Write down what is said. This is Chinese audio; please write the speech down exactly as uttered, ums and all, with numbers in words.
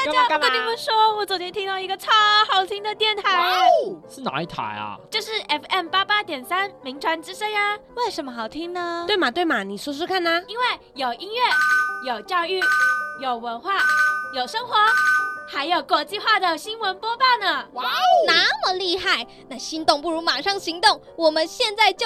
家，我跟你们说，我昨天听到一个超好听的电台。哇哦，是哪一台啊？ 就是 F M 八八点三名传之声呀。 为什么好听呢？ 对嘛对嘛，你说说看啊。 因为有音乐，有教育，有文化，有生活，还有国际化的新闻播报呢。 哇哦，那么厉害！那心动不如马上行动，我们现在就